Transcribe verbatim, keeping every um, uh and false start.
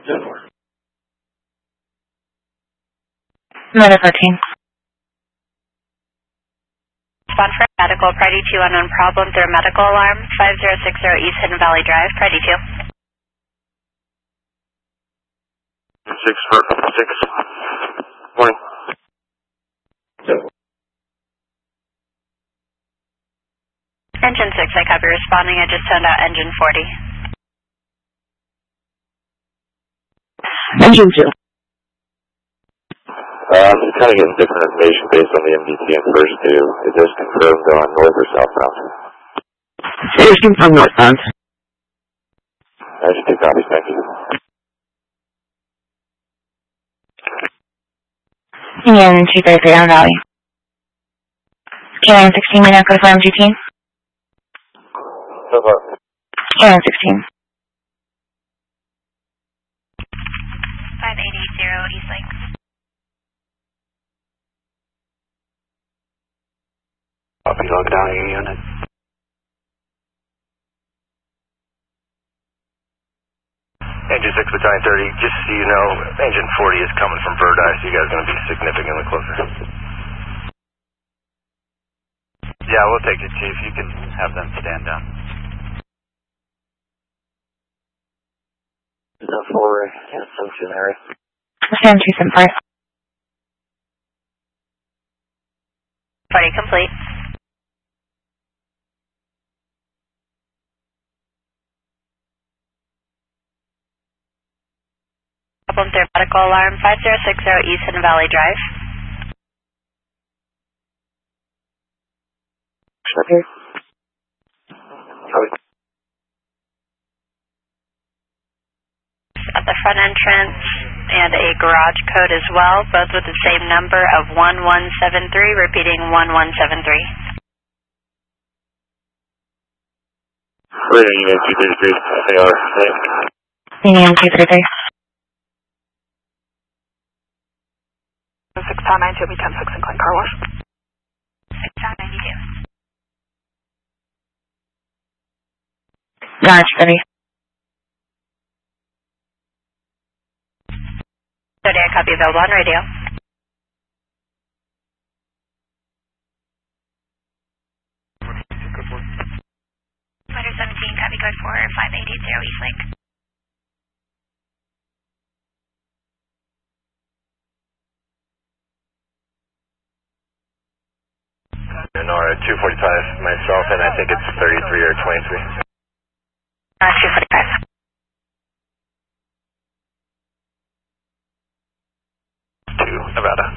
Another thirteen. Respond for medical, Priority two, unknown problem through medical alarm, five zero six zero East Hidden Valley Drive, Priority two. Six, four, six. Morning. Engine six, I copy responding. I just sent out engine forty. Engine two. Uh, I'm kind of getting different information based on the M D T and first two. Is this confirmed on north or southbound? It is confirmed northbound. I just two copies, thank you. And two thirty-three on Valley. K nine sixteen, may now confirm G T. So far. K nine sixteen. five eight eight zero East Lake. Copy, log down your unit. Engine six, Battalion thirty, just so you know, engine forty is coming from Verdi, so you guys are going to be significantly closer. Yeah, we'll take it, Chief. You can have them stand down. Is that for assumption area? Stand two seven five. forty complete. Problem through medical alarm, five zero six zero East Hidden Valley Drive. Okay. Copy. At the front entrance and a garage code as well, both with the same number of one one seven three, repeating one one seven three. Reading unit two thirty-three, they are, thanks. Union two thirty-three. six pound nine two, be ten six and Clean Car Wash. six pound ninety-two. Garage thirty. Zodiac copy available on radio. Twitter seventeen, copy code four five eight eight zero East Lake. Nora two forty-five, myself, and I think it's thirty-three or twenty-three. Uh, two forty-five. Two, Nevada.